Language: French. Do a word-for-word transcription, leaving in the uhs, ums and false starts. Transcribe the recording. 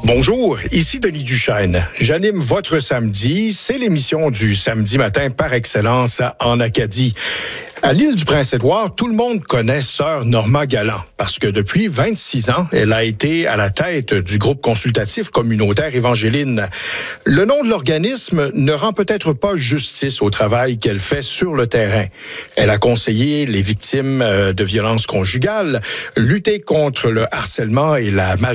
Bonjour, ici Denis Duchesne. J'anime votre samedi. C'est l'émission du samedi matin par excellence en Acadie. À l'île du Prince-Édouard, tout le monde connaît Sœur Norma Galland parce que depuis vingt-six ans, elle a été à la tête du groupe consultatif communautaire Évangéline. Le nom de l'organisme ne rend peut-être pas justice au travail qu'elle fait sur le terrain. Elle a conseillé les victimes de violences conjugales, lutté contre le harcèlement et la maltraitance